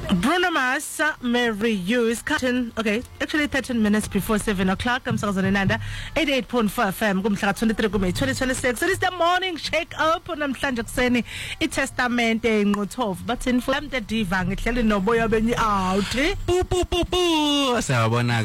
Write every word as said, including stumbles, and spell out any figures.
Bruno Mars, Mary You is cutting. Okay, actually thirteen minutes before seven o'clock. I'm Sazananda, eighty-eight point four F M. Kumhla twenty-three May twenty twenty-six. So this is the morning shake up namhlanje kuseni iTestament enqothovu. But in for the diva ngihleli noboya benyi out. Pu pu pu pu. Sawabona